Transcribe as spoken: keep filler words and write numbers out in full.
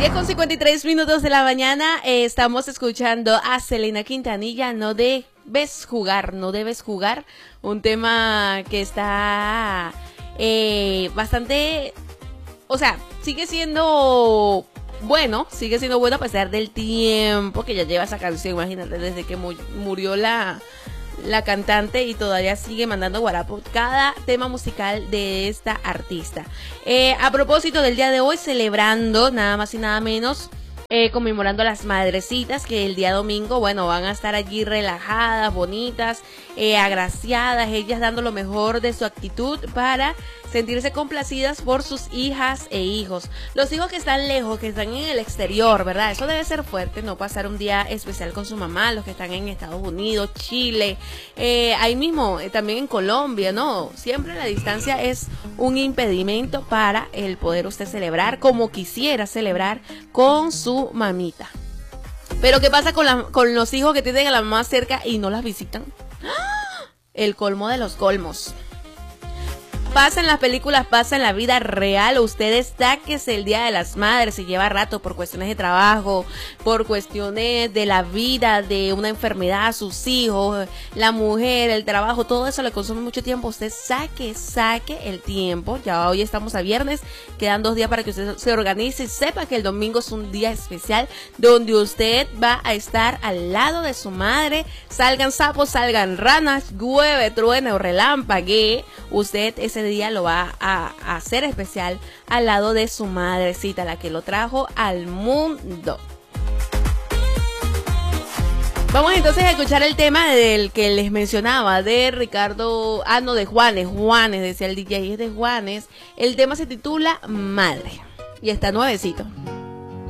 diez con cincuenta y tres minutos de la mañana, eh, estamos escuchando a Selena Quintanilla, No debes jugar, no debes jugar, un tema que está eh, bastante, o sea, sigue siendo bueno, sigue siendo bueno a pesar del tiempo que ya lleva esa canción, imagínate, desde que mu murió la... la cantante y todavía sigue mandando guarapo cada tema musical de esta artista. Eh, a propósito del día de hoy, celebrando nada más y nada menos, eh, conmemorando a las madrecitas que el día domingo, bueno, van a estar allí relajadas, bonitas, eh, agraciadas, ellas dando lo mejor de su actitud para sentirse complacidas por sus hijas e hijos. Los hijos que están lejos, que están en el exterior, ¿verdad? Eso debe ser fuerte, no pasar un día especial con su mamá, los que están en Estados Unidos, Chile, eh, ahí mismo, eh, también en Colombia, ¿no? Siempre la distancia es un impedimento para el poder usted celebrar como quisiera celebrar con su mamita. Pero ¿qué pasa con, la, con los hijos que tienen a la mamá cerca y no las visitan? ¡Ah! El colmo de los colmos. Pasa en las películas, pasa en la vida real. Usted sáquese el Día de las Madres, si lleva rato por cuestiones de trabajo, por cuestiones de la vida, de una enfermedad, sus hijos, la mujer, el trabajo, todo eso le consume mucho tiempo. Usted saque, saque el tiempo. Ya hoy estamos a viernes, quedan dos días para que usted se organice y sepa que el domingo es un día especial donde usted va a estar al lado de su madre. Salgan sapos, salgan ranas, llueve, truene o relámpague, usted ese día lo va a, a hacer especial al lado de su madrecita, la que lo trajo al mundo. Vamos entonces a escuchar el tema del que les mencionaba, de Ricardo, ah no, de Juanes, Juanes, decía el D J, es de Juanes. El tema se titula Madre y está nuevecito.